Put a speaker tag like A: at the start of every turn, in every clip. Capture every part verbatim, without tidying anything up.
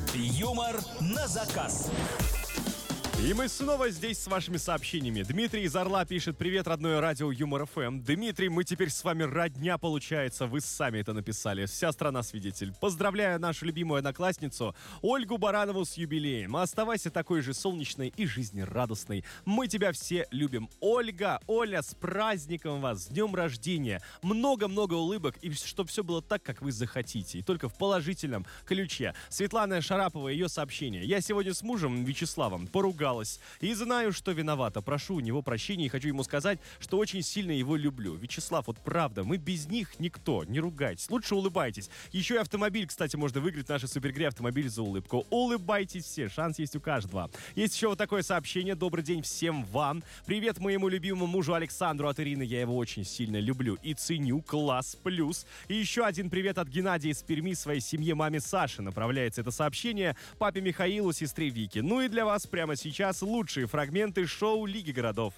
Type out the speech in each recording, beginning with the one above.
A: Юмор на заказ.
B: И мы снова здесь с вашими сообщениями. Дмитрий из Орла пишет: «Привет, родное радио Юмор эф эм». Дмитрий, мы теперь с вами родня, получается. Вы сами это написали. Вся страна свидетель. Поздравляю нашу любимую одноклассницу Ольгу Баранову с юбилеем. Оставайся такой же солнечной и жизнерадостной. Мы тебя все любим. Ольга, Оля, с праздником вас, с днем рождения. Много-много улыбок, и чтобы все было так, как вы захотите. И только в положительном ключе. Светлана Шарапова, ее сообщение. «Я сегодня с мужем Вячеславом поругал и знаю, что виновата. Прошу у него прощения и хочу ему сказать, что очень сильно его люблю. Вячеслав, вот правда, мы без них никто. Не ругайтесь. Лучше улыбайтесь. Еще и автомобиль, кстати, можно выиграть в нашей супергре «Автомобиль за улыбку». Улыбайтесь все. Шанс есть у каждого». Есть еще вот такое сообщение. «Добрый день всем вам. Привет моему любимому мужу Александру от Ирины. Я его очень сильно люблю и ценю. Класс. Плюс». И еще один привет от Геннадия из Перми своей семье, маме Саши. Направляется это сообщение папе Михаилу, сестре Вике. Ну и для вас прямо сейчас Сейчас лучшие фрагменты шоу Лиги городов.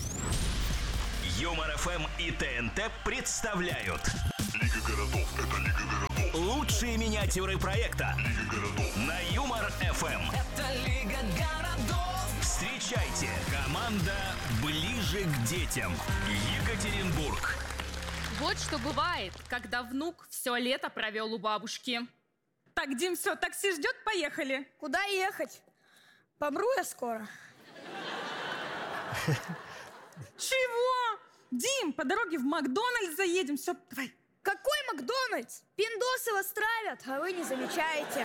A: Юмор эф эм и тэ эн тэ представляют
C: Лига городов, это Лига городов.
A: Лучшие миниатюры проекта
C: Лига городов.
A: на Юмор эф эм.
D: Это Лига городов.
A: Встречайте, команда «Ближе к детям». Екатеринбург.
E: Вот что бывает, когда внук все лето провел у бабушки.
F: Так, Дим, все, такси ждет, поехали.
G: Куда ехать? Помру я скоро.
F: Чего? Дим, по дороге в Макдональдс заедем, все, давай.
G: Какой Макдональдс? Пиндосы вас травят, а вы не замечаете.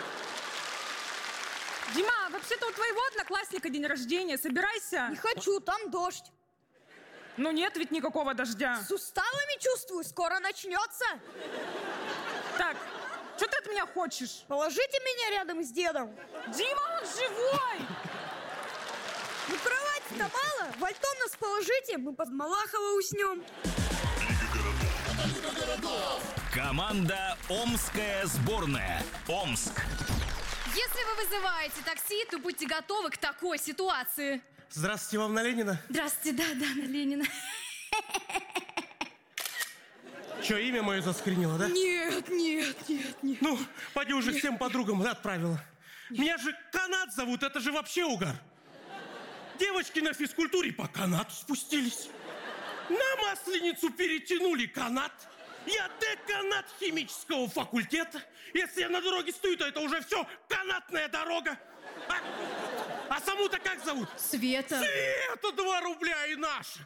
F: Дима, вообще-то у твоего одноклассника день рождения, собирайся.
G: Не хочу, там дождь.
F: Ну нет ведь никакого дождя.
G: С суставами чувствую, скоро начнется.
F: Так, что ты от меня хочешь?
G: Положите меня рядом с дедом.
F: Дима, он живой!
G: Ну кровати-то мало, вальтом нас положите, мы под Малахова уснем.
A: Команда «Омская сборная». Омск.
E: Если вы вызываете такси, то будьте готовы к такой ситуации.
H: Здравствуйте, вам на Ленина?
E: Здравствуйте, да, да, на Ленина.
H: Че, имя мое заскринило, да?
E: Нет, нет, нет, нет.
H: Ну, поди уже всем подругам отправила. Меня же Канат зовут, это же вообще угар. Девочки на физкультуре по канату спустились. На Масленицу перетянули канат. Я деканат химического факультета. Если я на дороге стою, то это уже все канатная дорога. А, а саму-то как зовут?
E: Света.
H: Света, два рубля и наша.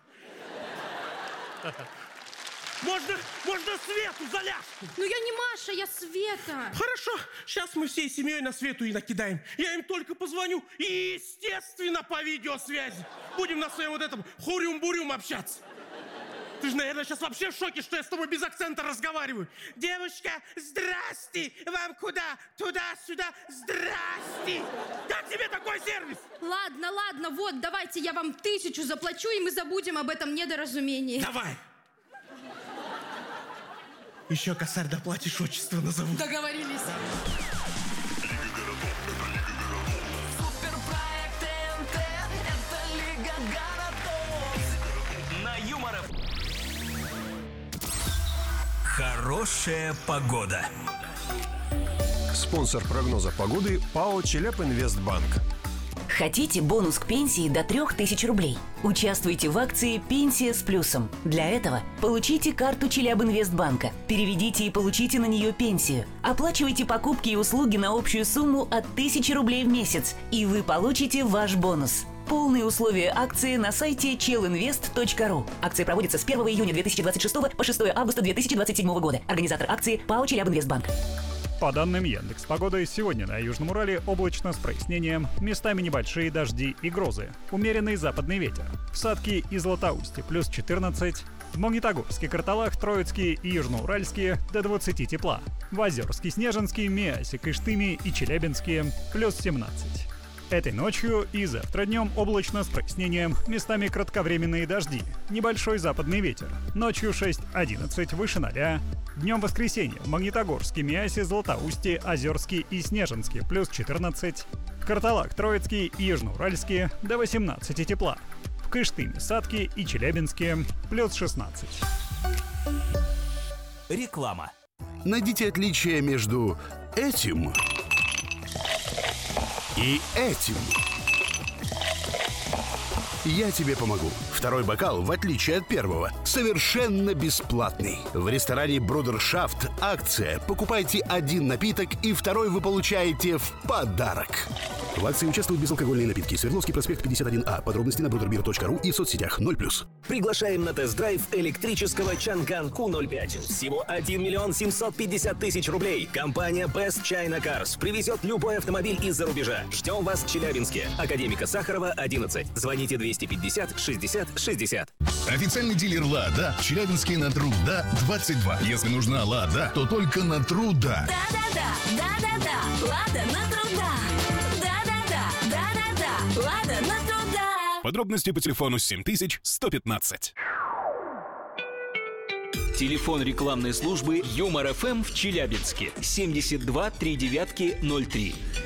H: Можно, можно Свету за ляжку.
E: Ну я не Маша, я Света.
H: Хорошо, сейчас мы всей семьей на Свету и накидаем. Я им только позвоню и, естественно, по видеосвязи. Будем на своем вот этом хурюм-бурюм общаться. Ты же, наверное, сейчас вообще в шоке, что я с тобой без акцента разговариваю. Девушка, здрасте! Вам куда? Туда-сюда? Здрасте! Как тебе такой сервис?
E: Ладно, ладно, вот, давайте я вам тысячу заплачу, и мы забудем об этом недоразумении.
H: Давай! Еще косарь доплатишь, отчество назову.
E: Договорились.
D: Суперпроект тэ эн тэ. Это Лига городов.
A: На Юмор эф эм. Хорошая погода.
I: Спонсор прогноза погоды ПАО «Челябинвестбанк».
J: Хотите бонус к пенсии до трех тысяч рублей? Участвуйте в акции «Пенсия с плюсом». Для этого получите карту Челябинвестбанка, переведите и получите на нее пенсию. Оплачивайте покупки и услуги на общую сумму от тысячи рублей в месяц, и вы получите ваш бонус. Полные условия акции на сайте челинвест точка ру. Акция проводится с первого июня две тысячи двадцать шестого по шестого августа две тысячи двадцать седьмого года. Организатор акции ПАО «Челябинвестбанк».
K: По данным Яндекс.Погоды, сегодня на Южном Урале облачно с прояснением, местами небольшие дожди и грозы, умеренный западный ветер. В Сатке и Златоусте плюс четырнадцать, в Магнитогорске, Карталах, Троицке и Южноуральске до двадцати тепла, в Озерске, Снежинске, Миасе, Кыштыме и Челябинске плюс семнадцать. Этой ночью и завтра днем облачно с прояснением, местами кратковременные дожди, небольшой западный ветер, ночью шесть-одиннадцать выше ноля. Днем воскресенье в Магнитогорске, Миасе, Златоусте, Озерске и Снежинске плюс четырнадцать, в Карталах, Троицке и Южноуральске до восемнадцати тепла, в Кыштыме, Сатке и Челябинске плюс шестнадцать.
A: Реклама.
C: Найдите отличие между этим
L: и этим. Я тебе помогу. Второй бокал, в отличие от первого, совершенно бесплатный. В ресторане Брудершафт акция. Покупайте один напиток, и второй вы получаете в подарок. В акции участвуют безалкогольные напитки. Свердловский проспект пятьдесят один А. Подробности на брудербир точка ру и в соцсетях ноль плюс.
M: Приглашаем на тест-драйв электрического Чанган Ку ноль пять. Всего один миллион семьсот пятьдесят тысяч рублей. Компания Best China Cars привезет любой автомобиль из-за рубежа. Ждем вас в Челябинске. Академика Сахарова, одиннадцать. Звоните двести пятьдесят шестьдесят шестьдесят.
N: Официальный дилер «Лада» в Челябинске на Труда двадцать два. Если нужна «Лада», то только на Труда.
D: Да-да-да, да-да-да, Лада на Труда. Да-да-да, да-да-да, Лада на Труда.
N: Подробности по телефону семь тысяч сто пятнадцать.
A: Телефон рекламной службы Юмор ФМ в Челябинске семьдесят два три девятки ноль три.